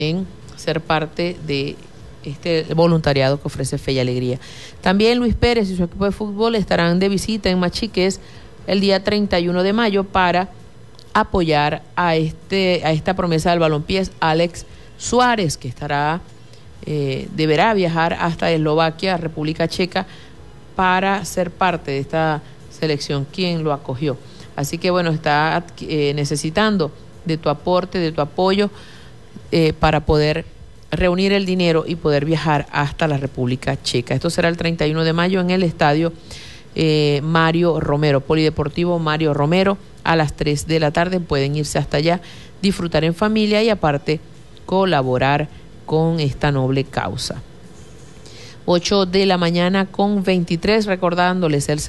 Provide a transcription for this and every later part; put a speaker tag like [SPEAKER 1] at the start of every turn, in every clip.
[SPEAKER 1] en ser parte de este voluntariado que ofrece Fe y Alegría. También Luis Pérez y su equipo de fútbol estarán de visita en Machiques el día 31 de mayo para apoyar a esta promesa del balompié, Alex Suárez, que deberá viajar hasta Eslovaquia, República Checa, para ser parte de esta selección, quien lo acogió. Así que bueno, está necesitando de tu aporte, de tu apoyo, para poder reunir el dinero y poder viajar hasta la República Checa. Esto será el 31 de mayo en el estadio Mario Romero, Polideportivo Mario Romero, a las 3 de la tarde. Pueden irse hasta allá, disfrutar en familia y aparte colaborar con esta noble causa. 8 de la mañana con 23, recordándoles el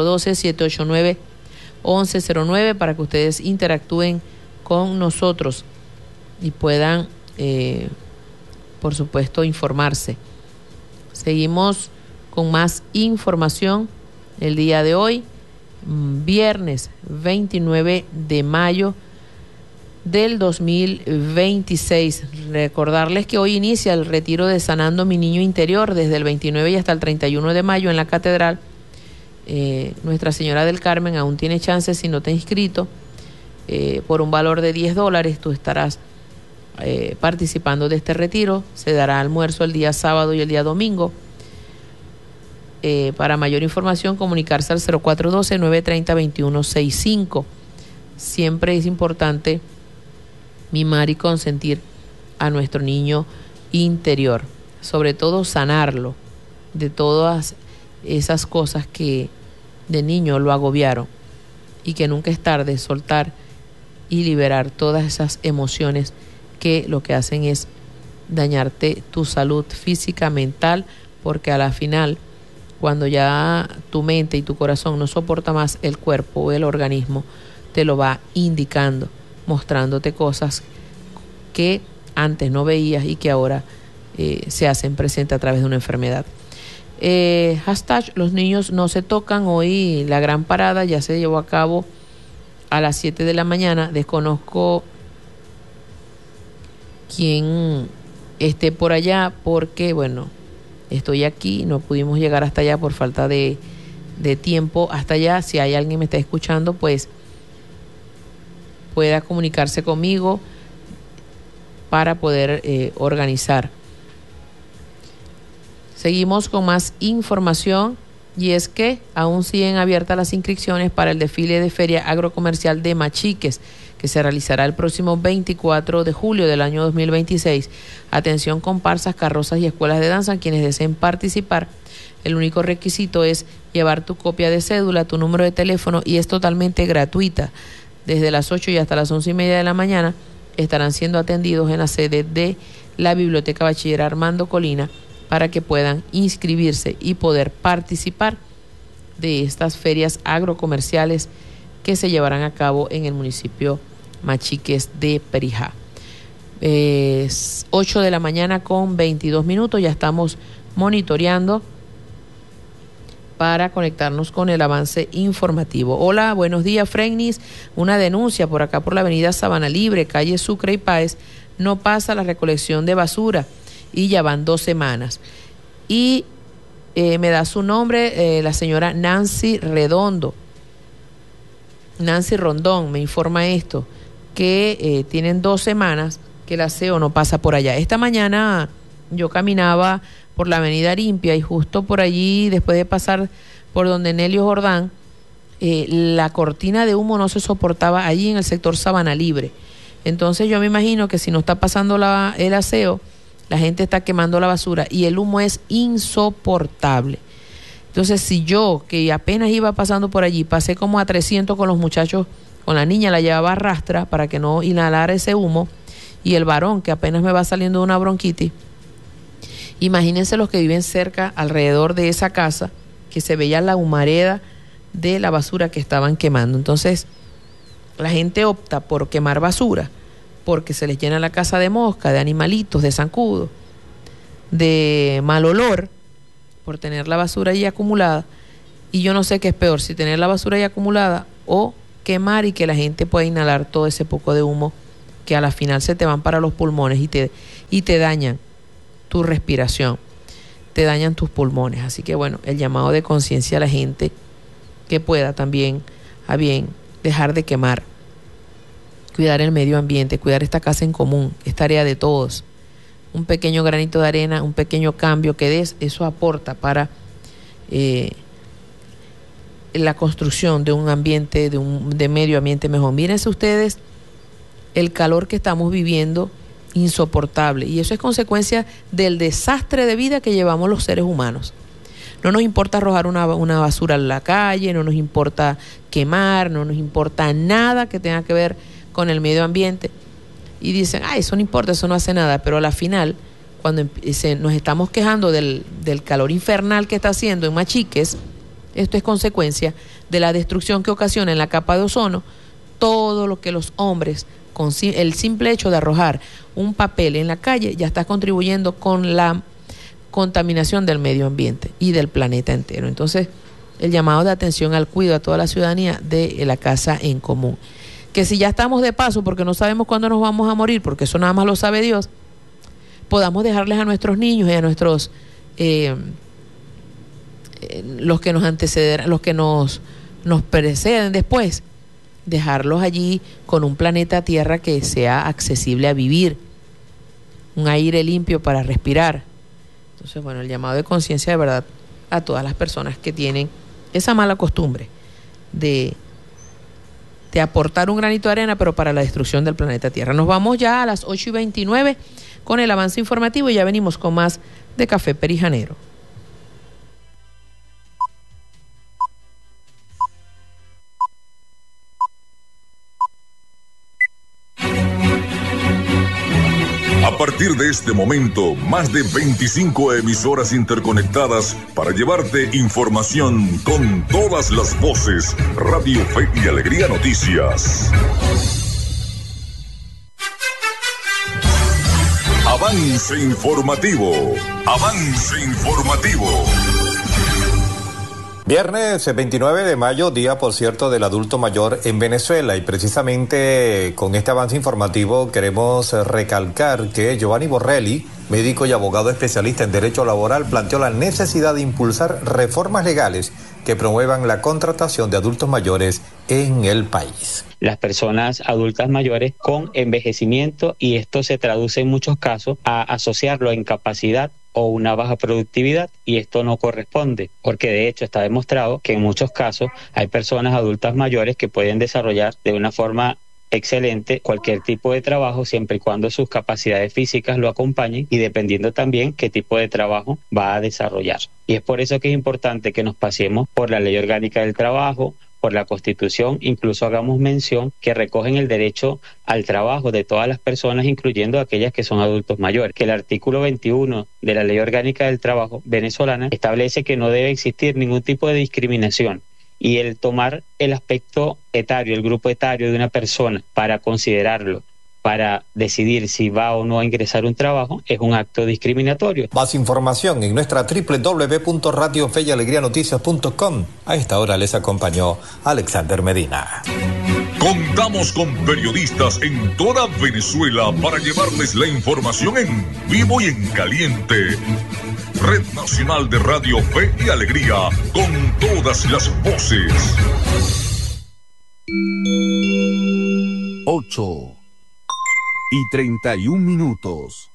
[SPEAKER 1] 0412-789-1109 para que ustedes interactúen con nosotros y puedan, por supuesto, informarse. Seguimos con más información el día de hoy, viernes 29 de mayo del 2026. Recordarles que hoy inicia el retiro de Sanando Mi Niño Interior desde el 29 y hasta el 31 de mayo en la Catedral. Nuestra Señora del Carmen aún tiene chance si no te has inscrito. Por un valor de $10 tú estarás participando de este retiro. Se dará almuerzo el día sábado y el día domingo. Para mayor información, comunicarse al 0412-930-2165. Siempre es importante mimar y consentir a nuestro niño interior, sobre todo sanarlo de todas esas cosas que de niño lo agobiaron, y que nunca es tarde soltar y liberar todas esas emociones que lo que hacen es dañarte tu salud física, mental, porque a la final, cuando ya tu mente y tu corazón no soporta más el cuerpo o el organismo, te lo va indicando, mostrándote cosas que antes no veías y que ahora se hacen presentes a través de una enfermedad. Hashtag los niños no se tocan. Hoy la gran parada ya se llevó a cabo a las 7 de la mañana. Desconozco quién esté por allá porque, bueno, estoy aquí, no pudimos llegar hasta allá por falta de tiempo hasta allá. Si hay alguien que me está escuchando, pues pueda comunicarse conmigo para poder organizar. Seguimos con más información, y es que aún siguen abiertas las inscripciones para el desfile de Feria Agrocomercial de Machiques, que se realizará el próximo 24 de julio del año 2026. Atención, comparsas, carrozas y escuelas de danza, quienes deseen participar. El único requisito es llevar tu copia de cédula, tu número de teléfono, y es totalmente gratuita. Desde las 8 y hasta las 11:30 de la mañana estarán siendo atendidos en la sede de la Biblioteca Bachiller Armando Colina para que puedan inscribirse y poder participar de estas ferias agrocomerciales que se llevarán a cabo en el municipio Machiques de Perijá. 8 de la mañana con 22 minutos, ya estamos monitoreando para conectarnos con el avance informativo. Hola, buenos días, Frennis. Una denuncia por acá por la avenida Sabana Libre, calle Sucre y Páez, no pasa la recolección de basura y ya van 2 semanas. Y me da su nombre la señora Nancy Rondón me informa esto, que tienen 2 semanas que el aseo no pasa por allá. Esta mañana yo caminaba por la avenida Limpia y justo por allí, después de pasar por donde Nelio Jordán, la cortina de humo no se soportaba allí en el sector Sabana Libre. Entonces yo me imagino que si no está pasando el aseo, la gente está quemando la basura y el humo es insoportable. Entonces, si yo, que apenas iba pasando por allí, pasé como a 300 con los muchachos, con la niña la llevaba a rastra para que no inhalara ese humo, y el varón que apenas me va saliendo de una bronquitis, imagínense los que viven cerca, alrededor de esa casa, que se veía la humareda de la basura que estaban quemando. Entonces, la gente opta por quemar basura porque se les llena la casa de mosca, de animalitos, de zancudo, de mal olor, por tener la basura ahí acumulada. Y yo no sé qué es peor, si tener la basura ahí acumulada o quemar y que la gente pueda inhalar todo ese poco de humo que a la final se te van para los pulmones y te dañan tu respiración, te dañan tus pulmones. Así que bueno, el llamado de conciencia a la gente que pueda también a bien dejar de quemar, cuidar el medio ambiente, cuidar esta casa en común, es tarea de todos. Un pequeño granito de arena, un pequeño cambio que des, eso aporta para la construcción de un ambiente, de medio ambiente mejor. Mírense ustedes el calor que estamos viviendo, insoportable, y eso es consecuencia del desastre de vida que llevamos los seres humanos. No nos importa arrojar una basura en la calle, no nos importa quemar, no nos importa nada que tenga que ver con el medio ambiente. Y dicen, eso no importa, eso no hace nada. Pero a la final, cuando nos estamos quejando del calor infernal que está haciendo en Machiques, esto es consecuencia de la destrucción que ocasiona en la capa de ozono todo lo que los hombres, con el simple hecho de arrojar un papel en la calle, ya está contribuyendo con la contaminación del medio ambiente y del planeta entero. Entonces, el llamado de atención al cuidado a toda la ciudadanía de la casa en común. Que si ya estamos de paso, porque no sabemos cuándo nos vamos a morir, porque eso nada más lo sabe Dios, podamos dejarles a nuestros niños y a nuestros los que nos anteceden, los que nos preceden después, dejarlos allí con un planeta Tierra que sea accesible a vivir, un aire limpio para respirar. Entonces, bueno, el llamado de conciencia de verdad a todas las personas que tienen esa mala costumbre de aportar un granito de arena, pero para la destrucción del planeta Tierra. Nos vamos ya a las 8:29 con el avance informativo y ya venimos con más de Café Perijanero.
[SPEAKER 2] A partir de este momento, más de 25 emisoras interconectadas para llevarte información con todas las voces. Radio Fe y Alegría Noticias. Avance informativo. Avance informativo.
[SPEAKER 3] Viernes 29 de mayo, día por cierto del adulto mayor en Venezuela, y precisamente con este avance informativo queremos recalcar que Giovanni Borrelli, médico y abogado especialista en derecho laboral, planteó la necesidad de impulsar reformas legales que promuevan la contratación de adultos mayores en el país.
[SPEAKER 4] Las personas adultas mayores con envejecimiento, y esto se traduce en muchos casos a asociarlo a incapacidad o una baja productividad, y esto no corresponde, porque de hecho está demostrado que en muchos casos hay personas adultas mayores que pueden desarrollar de una forma excelente cualquier tipo de trabajo siempre y cuando sus capacidades físicas lo acompañen, y dependiendo también qué tipo de trabajo va a desarrollar. Y es por eso que es importante que nos pasemos por la Ley Orgánica del Trabajo, por la Constitución, incluso hagamos mención que recogen el derecho al trabajo de todas las personas, incluyendo aquellas que son adultos mayores, que el artículo 21 de la Ley Orgánica del Trabajo venezolana establece que no debe existir ningún tipo de discriminación, y el tomar el aspecto etario, el grupo etario de una persona para considerarlo, para decidir si va o no a ingresar a un trabajo, es un acto discriminatorio.
[SPEAKER 3] Más información en nuestra www.radiofeyalegrianoticias.com. A esta hora les acompañó Alexander Medina.
[SPEAKER 2] Contamos con periodistas en toda Venezuela para llevarles la información en vivo y en caliente. Red Nacional de Radio Fe y Alegría, con todas las voces.
[SPEAKER 5] 8:31.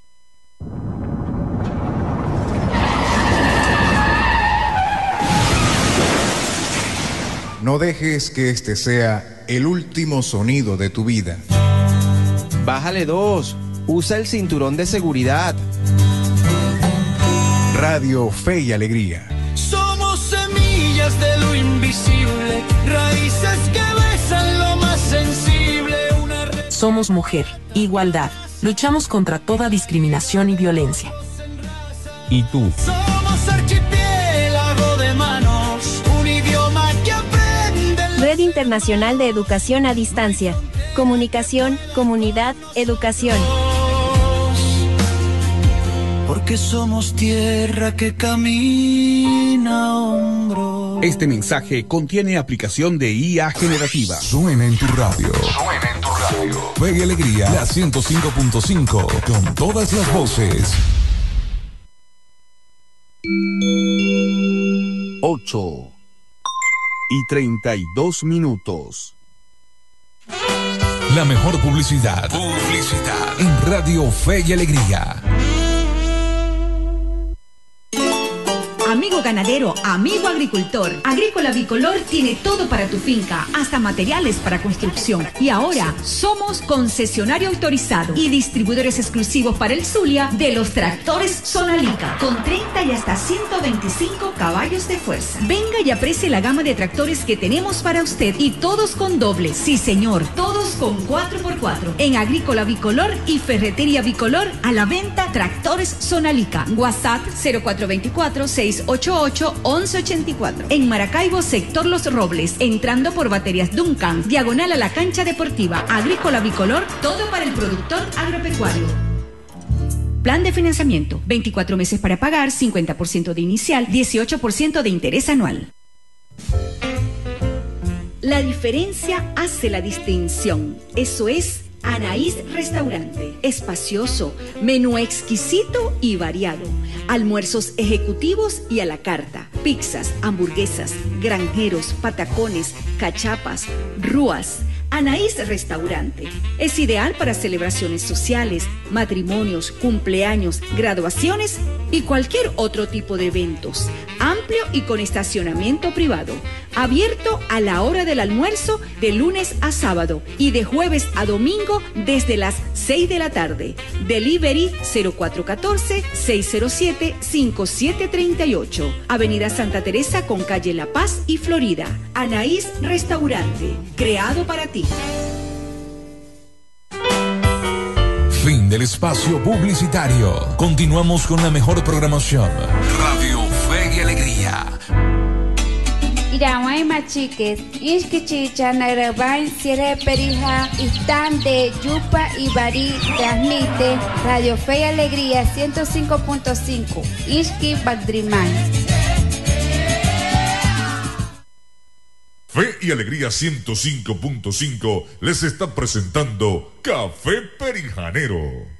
[SPEAKER 6] No dejes que este sea el último sonido de tu vida.
[SPEAKER 7] Bájale 2. Usa el cinturón de seguridad.
[SPEAKER 6] Radio Fe y Alegría.
[SPEAKER 8] Somos semillas de lo invisible, raíces que besan lo más sensible.
[SPEAKER 9] Somos mujer, igualdad. Luchamos contra toda discriminación y violencia.
[SPEAKER 5] ¿Y tú?
[SPEAKER 8] Somos archipiélago de manos, un idioma que aprende.
[SPEAKER 10] Red Internacional de Educación a Distancia. Comunicación, comunidad, educación.
[SPEAKER 8] Porque somos tierra que camina a hombros.
[SPEAKER 5] Este mensaje contiene aplicación de IA generativa.
[SPEAKER 6] Suena en tu radio. Suena en tu radio.
[SPEAKER 5] Radio Fe y Alegría, la 105.5, con todas las voces.
[SPEAKER 6] 8:32.
[SPEAKER 5] La mejor publicidad. En Radio Fe y Alegría.
[SPEAKER 11] Amigo ganadero, amigo agricultor, Agrícola Bicolor tiene todo para tu finca, hasta materiales para construcción. Y ahora somos concesionario autorizado y distribuidores exclusivos para el Zulia de los tractores Sonalica, con 30 y hasta 125 caballos de fuerza. Venga y aprecie la gama de tractores que tenemos para usted, y todos con doble. Sí, señor, todos con 4x4. En Agrícola Bicolor y Ferretería Bicolor, a la venta tractores Sonalica. WhatsApp 0424-688-1184. En Maracaibo, sector Los Robles, entrando por Baterías Duncan, diagonal a la cancha deportiva. Agrícola Bicolor, todo para el productor agropecuario. Plan de financiamiento, 24 meses para pagar, 50% de inicial, 18% de interés anual. La diferencia hace la distinción. Eso es Anaís Restaurante. Espacioso, menú exquisito y variado. Almuerzos ejecutivos y a la carta. Pizzas, hamburguesas, granjeros, patacones, cachapas, rúas. Anaís Restaurante es ideal para celebraciones sociales, matrimonios, cumpleaños, graduaciones y cualquier otro tipo de eventos. Amplio y con estacionamiento privado. Abierto a la hora del almuerzo de lunes a sábado y de jueves a domingo desde las 6 de la tarde. Delivery 0414-607-5738. Avenida Santa Teresa con calle La Paz y Florida. Anaís Restaurante, creado para ti.
[SPEAKER 5] Fin del espacio publicitario. Continuamos con la mejor programación. Radio Fe y Alegría.
[SPEAKER 12] Irawai machiques, Ishkichicha, Nagrabain, Sierra Perija, Istán de Yupa y Barí, transmite Radio Fe y Alegría 105.5, Ishki Bagdrimán.
[SPEAKER 2] Fe y Alegría 105.5 les está presentando Café Perijanero.